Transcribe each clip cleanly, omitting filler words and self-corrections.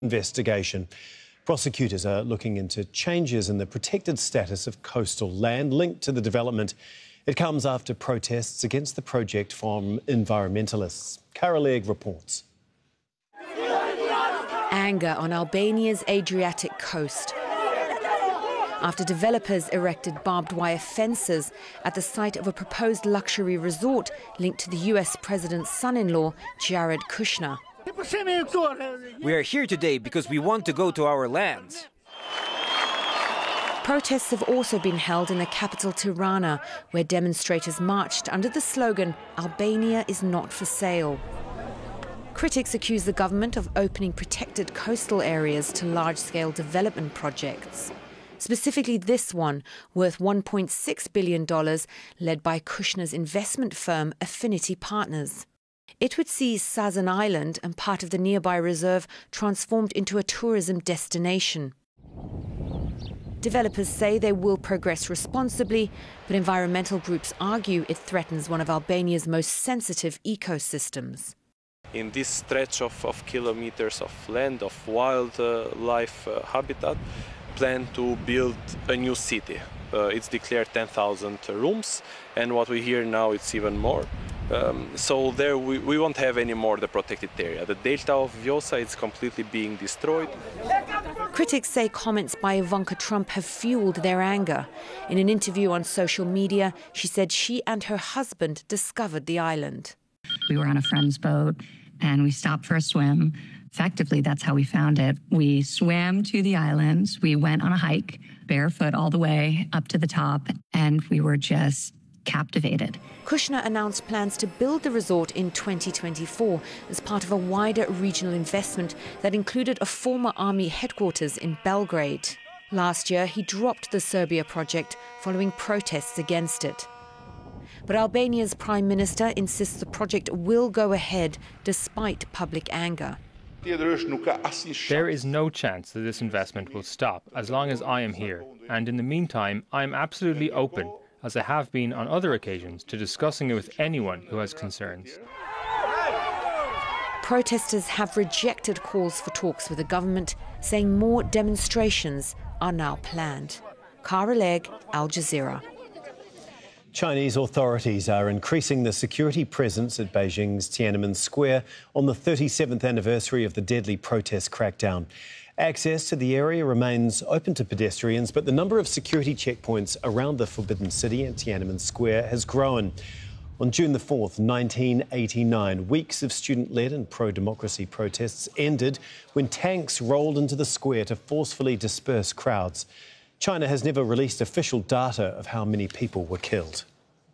investigation. Prosecutors are looking into changes in the protected status of coastal land linked to the development. It comes after protests against the project from environmentalists. Carol Egg reports. Anger on Albania's Adriatic coast after developers erected barbed wire fences at the site of a proposed luxury resort linked to the US president's son-in-law, Jared Kushner. We are here today because we want to go to our lands. Protests have also been held in the capital Tirana, where demonstrators marched under the slogan, "Albania is not for sale." Critics accuse the government of opening protected coastal areas to large-scale development projects. Specifically this one, worth $1.6 billion, led by Kushner's investment firm Affinity Partners. It would see Sazan Island and part of the nearby reserve transformed into a tourism destination. Developers say they will progress responsibly, but environmental groups argue it threatens one of Albania's most sensitive ecosystems. In this stretch of kilometers of land, of wildlife habitat, plan to build a new city. It's declared 10,000 rooms, and what we hear now it's even more. So there we won't have any more the protected area. The delta of Vjosa is completely being destroyed. Critics say comments by Ivanka Trump have fueled their anger. In an interview on social media, she said she and her husband discovered the island. We were on a friend's boat and we stopped for a swim. Effectively, that's how we found it. We swam to the islands. We went on a hike, barefoot all the way up to the top, and we were just captivated. Kushner announced plans to build the resort in 2024 as part of a wider regional investment that included a former army headquarters in Belgrade. Last year, he dropped the Serbia project following protests against it. But Albania's Prime Minister insists the project will go ahead despite public anger. There is no chance that this investment will stop as long as I am here. And in the meantime, I am absolutely open, as I have been on other occasions, to discussing it with anyone who has concerns. Protesters have rejected calls for talks with the government, saying more demonstrations are now planned. Cara Legg, Al Jazeera. Chinese authorities are increasing the security presence at Beijing's Tiananmen Square on the 37th anniversary of the deadly protest crackdown. Access to the area remains open to pedestrians, but the number of security checkpoints around the Forbidden City and Tiananmen Square has grown. On June the 4th, 1989, weeks of student-led and pro-democracy protests ended when tanks rolled into the square to forcefully disperse crowds. China has never released official data of how many people were killed.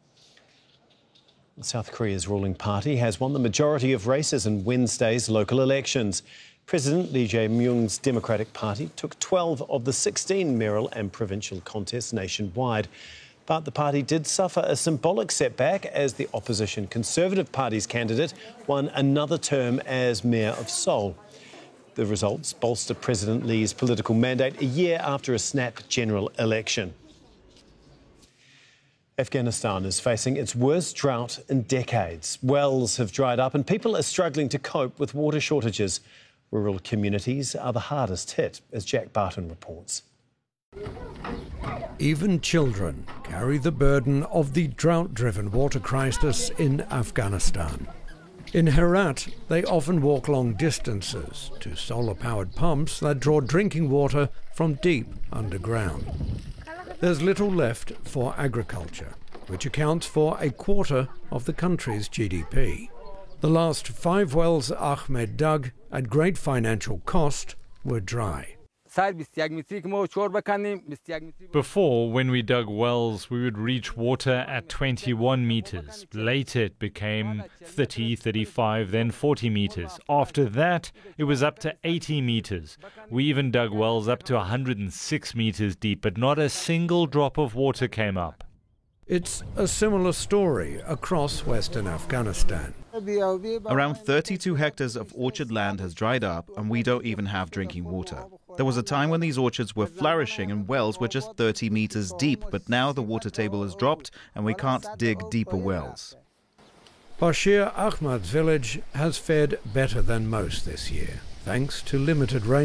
South Korea's ruling party has won the majority of races in Wednesday's local elections. President Lee Jae-myung's Democratic Party took 12 of the 16 mayoral and provincial contests nationwide. But the party did suffer a symbolic setback as the opposition Conservative Party's candidate won another term as mayor of Seoul. The results bolster President Lee's political mandate a year after a snap general election. Afghanistan is facing its worst drought in decades. Wells have dried up and people are struggling to cope with water shortages. Rural communities are the hardest hit, as Jack Barton reports. Even children carry the burden of the drought-driven water crisis in Afghanistan. In Herat, they often walk long distances to solar-powered pumps that draw drinking water from deep underground. There's little left for agriculture, which accounts for a quarter of the country's GDP. The last 5 wells Ahmed dug at great financial cost were dry. Before, when we dug wells, we would reach water at 21 meters. Later it became 30, 35, then 40 meters. After that, it was up to 80 meters. We even dug wells up to 106 meters deep, but not a single drop of water came up. It's a similar story across western Afghanistan. Around 32 hectares of orchard land has dried up and we don't even have drinking water. There was a time when these orchards were flourishing and wells were just 30 meters deep, but now the water table has dropped and we can't dig deeper wells. Bashir Ahmad's village has fared better than most this year, thanks to limited rain.